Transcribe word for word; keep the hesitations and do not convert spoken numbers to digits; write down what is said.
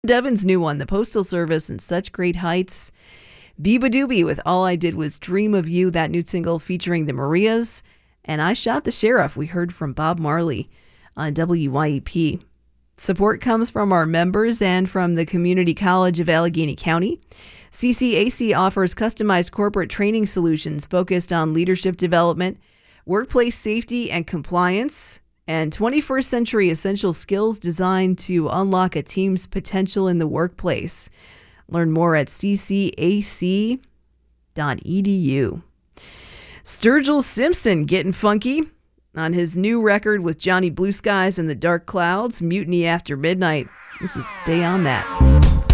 Devin's new one, The Postal Service and Such Great Heights. Biba Doobie with All I Did Was Dream of You, that new single featuring the Marias. And I Shot the Sheriff, we heard from Bob Marley on W Y E P. Support comes from our members and from the Community College of Allegheny County. C C A C offers customized corporate training solutions focused on leadership development, workplace safety and compliance, and twenty-first century essential skills designed to unlock a team's potential in the workplace. Learn more at c c a c dot e d u. Sturgill Simpson getting funky on his new record with Johnny Blue Skies and the Dark Clouds, Mutiny After Midnight. This is Stay On That.